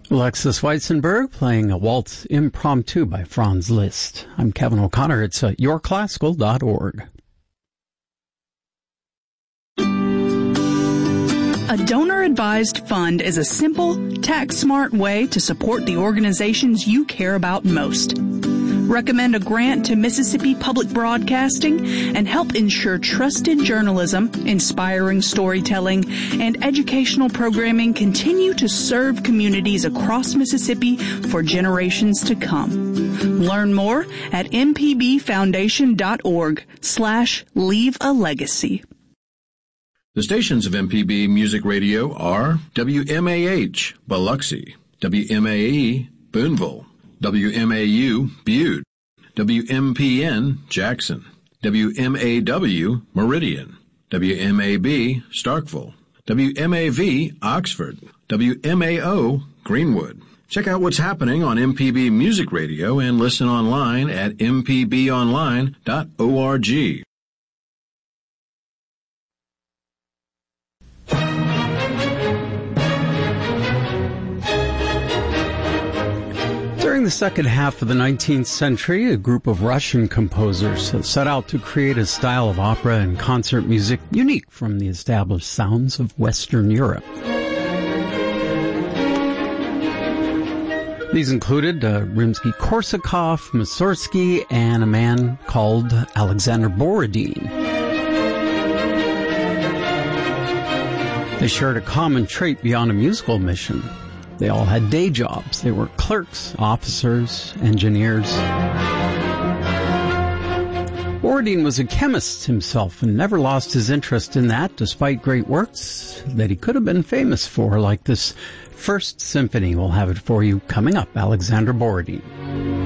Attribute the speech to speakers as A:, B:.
A: Alexis Weissenberg playing a waltz impromptu by Franz Liszt. I'm Kevin O'Connor. It's yourclassical.org.
B: A donor-advised fund is a simple, tax-smart way to support the organizations you care about most. Recommend a grant to Mississippi Public Broadcasting and help ensure trusted journalism, inspiring storytelling, and educational programming continue to serve communities across Mississippi for generations to come. Learn more at mpbfoundation.org/leave-a-legacy.
C: The stations of MPB Music Radio are WMAH, Biloxi, WMAE, Boonville, WMAU, Butte, WMPN, Jackson, WMAW, Meridian, WMAB, Starkville, WMAV, Oxford, WMAO, Greenwood. Check out what's happening on MPB Music Radio and listen online at mpbonline.org.
A: During the second half of the 19th century, a group of Russian composers set out to create a style of opera and concert music unique from the established sounds of Western Europe. These included Rimsky-Korsakov, Mussorgsky, and a man called Alexander Borodin. They shared a common trait beyond a musical mission. They all had day jobs. They were clerks, officers, engineers. Borodin was a chemist himself and never lost his interest in that, despite great works that he could have been famous for, like this First Symphony. We'll have it for you coming up, Alexander Borodin.